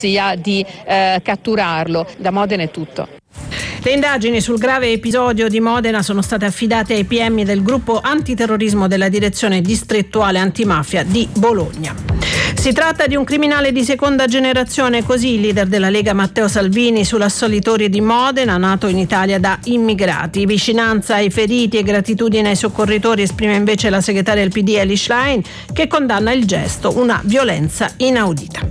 sia di catturarlo. Da Modena è tutto. Le indagini sul grave episodio di Modena sono state affidate ai PM del gruppo antiterrorismo della direzione distrettuale antimafia di Bologna. Si tratta di un criminale di seconda generazione, così il leader della Lega Matteo Salvini sull'assolutorio di Modena, nato in Italia da immigrati. Vicinanza ai feriti e gratitudine ai soccorritori esprime invece la segretaria del PD Elly Schlein, che condanna il gesto, una violenza inaudita.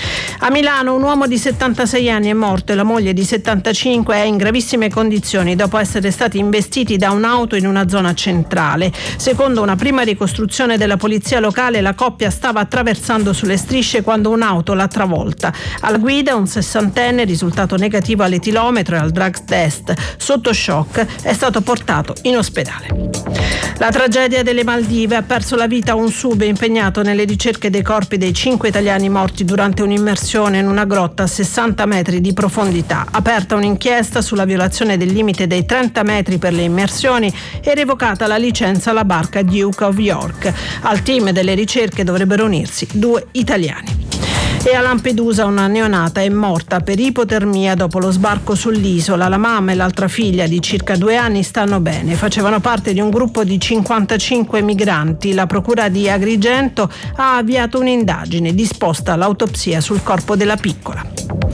A Milano un uomo di 76 anni è morto e la moglie di 75 è in gravissime condizioni dopo essere stati investiti da un'auto in una zona centrale. Secondo una prima ricostruzione della polizia locale, la coppia stava attraversando sulle strisce quando un'auto l'ha travolta. Alla guida un sessantenne risultato negativo all'etilometro e al drug test. Sotto shock è stato portato in ospedale. La tragedia delle Maldive: ha perso la vita un sub impegnato nelle ricerche dei corpi dei 5 italiani morti durante un'immersione in una grotta a 60 metri di profondità. Aperta un'inchiesta sulla violazione del limite dei 30 metri per le immersioni e revocata la licenza alla barca Duke of York. Al team delle ricerche dovrebbero unirsi 2 italiani. E a Lampedusa una neonata è morta per ipotermia dopo lo sbarco sull'isola. La mamma e l'altra figlia di circa 2 anni stanno bene. Facevano parte di un gruppo di 55 migranti. La procura di Agrigento ha avviato un'indagine disposta all'autopsia sul corpo della piccola.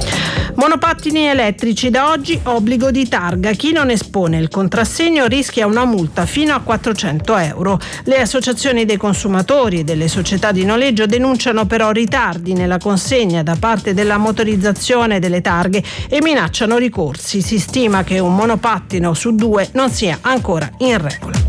Monopattini elettrici: da oggi obbligo di targa. Chi non espone il contrassegno rischia una multa fino a 400 euro. Le associazioni dei consumatori e delle società di noleggio denunciano però ritardi nella consegna da parte della motorizzazione delle targhe e minacciano ricorsi. Si stima che un monopattino su 2 non sia ancora in regola.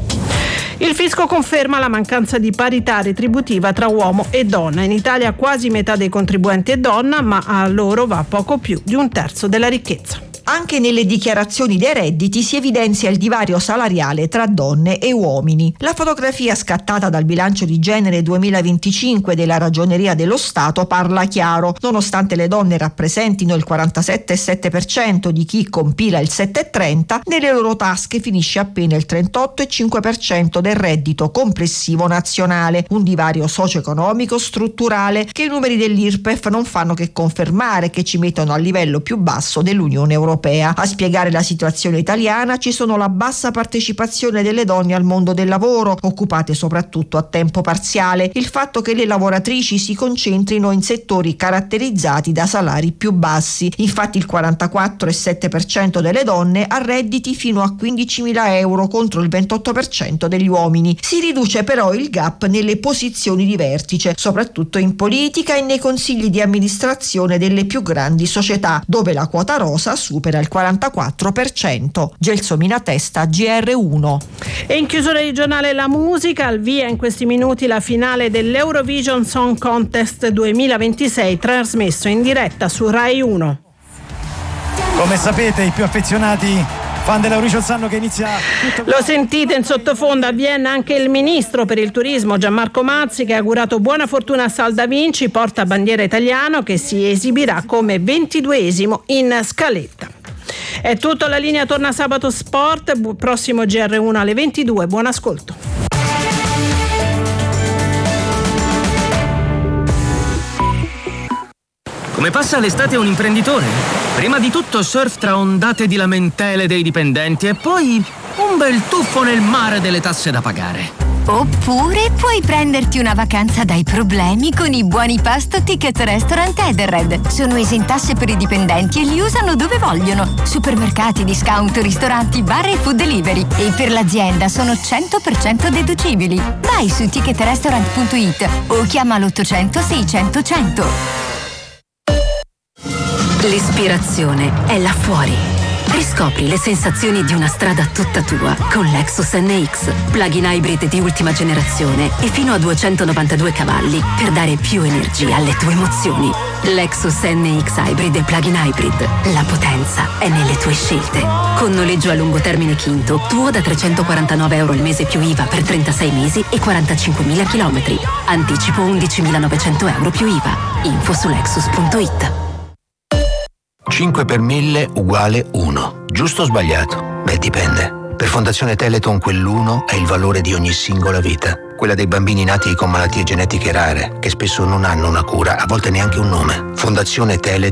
Il fisco conferma la mancanza di parità retributiva tra uomo e donna. In Italia quasi metà dei contribuenti è donna, ma a loro va poco più di un terzo della ricchezza. Anche nelle dichiarazioni dei redditi si evidenzia il divario salariale tra donne e uomini. La fotografia scattata dal bilancio di genere 2025 della Ragioneria dello Stato parla chiaro. Nonostante le donne rappresentino il 47,7% di chi compila il 7,30, nelle loro tasche finisce appena il 38,5% del reddito complessivo nazionale. Un divario socio-economico strutturale che i numeri dell'IRPEF non fanno che confermare, che ci mettono al livello più basso dell'Unione Europea. A spiegare la situazione italiana ci sono la bassa partecipazione delle donne al mondo del lavoro, occupate soprattutto a tempo parziale, il fatto che le lavoratrici si concentrino in settori caratterizzati da salari più bassi. Infatti il 44,7% delle donne ha redditi fino a 15.000 euro contro il 28% degli uomini. Si riduce però il gap nelle posizioni di vertice, soprattutto in politica e nei consigli di amministrazione delle più grandi società, dove la quota rosa supera il 44%. Gelsomina Testa, GR1. E in chiusura di giornale la musica: al via in questi minuti la finale dell'Eurovision Song Contest 2026, trasmesso in diretta su Rai 1. Come sapete, i più affezionati fan dell'Eurovision sanno che inizia tutto. Lo sentite in sottofondo, a Vienna anche il ministro per il turismo Gianmarco Mazzi, che ha augurato buona fortuna a Sal da Vinci, portabandiera italiano, che si esibirà come 22esimo in scaletta. È tutto, la linea torna sabato sport, prossimo GR1 alle 22, buon ascolto. Come passa l'estate un imprenditore? Prima di tutto surf tra ondate di lamentele dei dipendenti e poi un bel tuffo nel mare delle tasse da pagare. Oppure puoi prenderti una vacanza dai problemi con i buoni pasto Ticket Restaurant Edenred. Sono esentasse per i dipendenti e li usano dove vogliono. Supermercati, discount, ristoranti, bar e food delivery. E per l'azienda sono 100% deducibili. Vai su ticketrestaurant.it o chiama l'800 600 100. L'ispirazione è là fuori. Riscopri le sensazioni di una strada tutta tua con Lexus NX, plug-in hybrid di ultima generazione e fino a 292 cavalli per dare più energia alle tue emozioni. Lexus NX Hybrid e plug-in hybrid. La potenza è nelle tue scelte. Con noleggio a lungo termine Quinto, tuo da 349 euro al mese più IVA per 36 mesi e 45.000 chilometri. Anticipo 11.900 euro più IVA. Info su Lexus.it. 5 per 1000 uguale 1. Giusto o sbagliato? Beh, dipende. Per Fondazione Teleton quell'1 è il valore di ogni singola vita. Quella dei bambini nati con malattie genetiche rare, che spesso non hanno una cura, a volte neanche un nome. Fondazione Teleton